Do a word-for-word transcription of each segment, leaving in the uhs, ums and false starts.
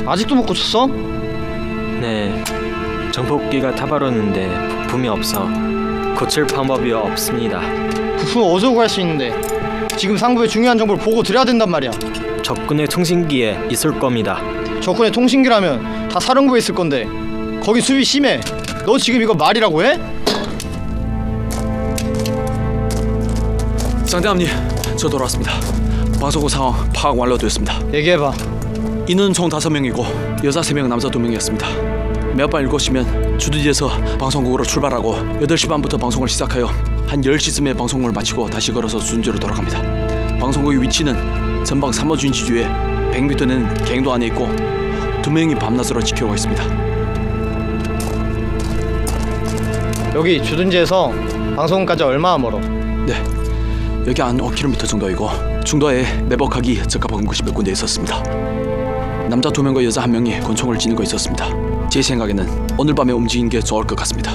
아직도 못 고쳤어? 네, 정폭기가 타버렸는데 부품이 없어 고칠 방법이 없습니다. 부품을 어디서 구할 수 있는데 지금 상부에 중요한 정보를 보고 드려야 된단 말이야. 적군의 통신기에 있을 겁니다. 적군의 통신기라면 다 사령부에 있을 건데 거기 수비 심해. 너 지금 이거 말이라고 해? 상대함님, 저 돌아왔습니다. 방송국 상황 파악 완료되었습니다. 얘기해봐. 인원 총 다섯 명이고 여자 세 명, 남자 두 명이었습니다. 매일 밤 일곱 시면 주둔지에서 방송국으로 출발하고 여덟 시 반부터 방송을 시작하여 한 열 시쯤에 방송을 마치고 다시 걸어서 주둔지로 돌아갑니다. 방송국의 위치는 전방 삼 호 준지주에 백 미터는 갱도 안에 있고 두 명이 밤낮으로 지켜오고 있습니다. 여기 주둔지에서 방송국까지 얼마나 멀어? 네, 여기 한 오 킬로미터 정도이고 중도에 매복하기 적합한 곳이 몇 군데 있었습니다. 남자 두 명과 여자 한 명이 권총을 지니고 있었습니다. 제 생각에는 오늘 밤에 움직이는 게 좋을 것 같습니다.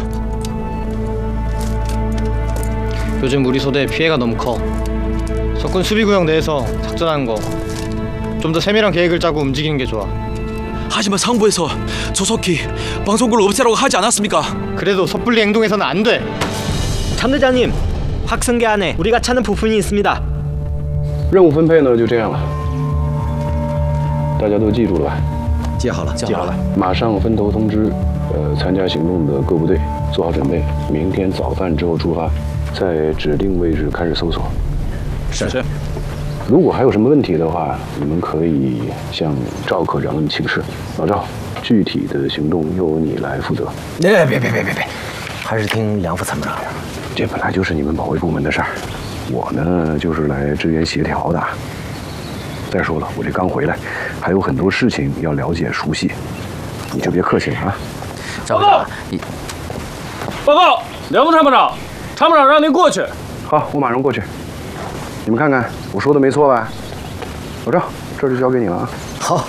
요즘 우리 소대 피해가 너무 커. 적군 수비구역 내에서 작전하는 거 좀 더 세밀한 계획을 짜고 움직이는 게 좋아. 하지만 상부에서 조속히 방송국을 없애라고 하지 않았습니까? 그래도 섣불리 행동해서는 안 돼. 참대장님, 확성기 안에 우리가 찾는 부품이 있습니다. 任务分配呢就这样了，大家都记住了吧？ 记好了，记好了。 马上分头通知，呃，参加行动的各部队做好准备，明天早饭之后出发，在指定位置开始搜索。 是是。 如果还有什么问题的话，你们可以向赵科长请示。老赵，具体的行动由你来负责。 哎，别别别别别，还是听梁副参谋长的。 这本来就是你们保卫部门的事儿，我呢就是来支援协调的。再说了，我这刚回来，还有很多事情要了解熟悉，你就别客气了啊。 赵科长，你报告，梁副参谋长，参谋长让您过去。 好，我马上过去。你们看看，我说的没错吧？老赵，这就交给你了啊。 好。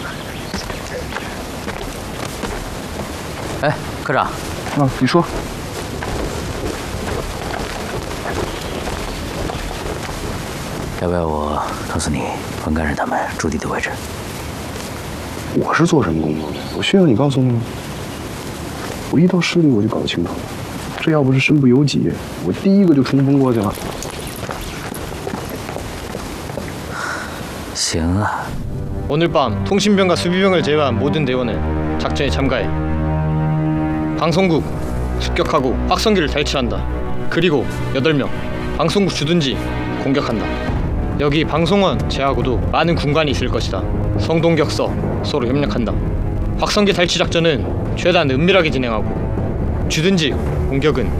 哎，科长。 啊，你说。 要不要我告诉你关干事他们驻地的位置？ 我是做什么工作的？我需要你告诉我吗？我一到市里我就搞清楚了，这要不是身不由己，我第一个就冲锋过去了。 行啊。 오늘 밤 통신병과 수비병을 제외한 모든 대원은 작전에 참가해. 방송국 습격하고 확성기를 탈취한다. 그리고 여덟 명 방송국 주둔지 공격한다. 여기 방송원 제하고도 많은 군관이 있을 것이다. 성동격서 서로 협력한다. 확성기 탈취 작전은 최대한 은밀하게 진행하고 주둔지 공격은